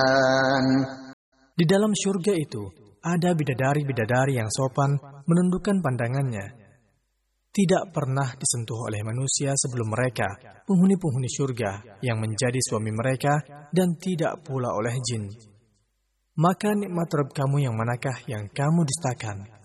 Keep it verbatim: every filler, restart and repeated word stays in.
Di dalam syurga itu, ada bidadari-bidadari yang sopan menundukkan pandangannya. Tidak pernah disentuh oleh manusia sebelum mereka, penghuni-penghuni syurga yang menjadi suami mereka, dan tidak pula oleh jin. Maka nikmat Rabb kamu yang manakah yang kamu dustakan?